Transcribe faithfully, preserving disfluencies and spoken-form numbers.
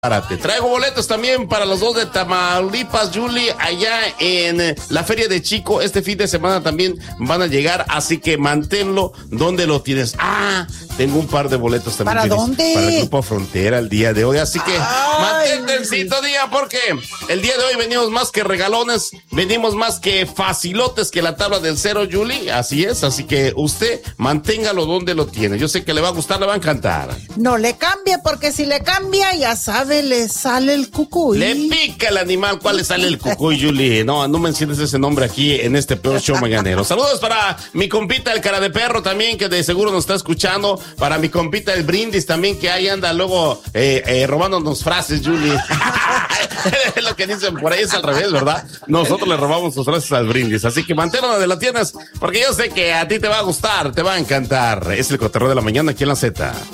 Te traigo boletos también para los dos de Tamaulipas, Julie, allá en la Feria de Chico. Este fin de semana también van a llegar, así que manténlo donde lo tienes. Ah, tengo un par de boletos también. ¿Para dónde? Para el Grupo Frontera el día de hoy, así que Ay. mantente el sintonía porque el día de hoy venimos más que regalones, venimos más que facilotes que la tabla del cero, Julie. Así es, así que usted manténgalo donde lo tiene. Yo sé que le va a gustar, le va a encantar. No le cambie, porque si le cambia, ya sabe, le sale el cucuy. Le pica el animal. ¿Cuál le sale el cucuy, Julie? No, no menciones ese nombre aquí en este peor show mañanero. Saludos para mi compita el cara de perro también, que de seguro nos está escuchando. Para mi compita el brindis también, que ahí anda luego eh, eh, robándonos frases, Julie. Es lo que dicen por ahí, es al revés, ¿verdad? Nosotros le robamos sus frases al brindis. Así que manténlo donde la tienes, porque yo sé que a ti te va a gustar, te va a encantar. Es el cotorreo de la mañana aquí en la Z.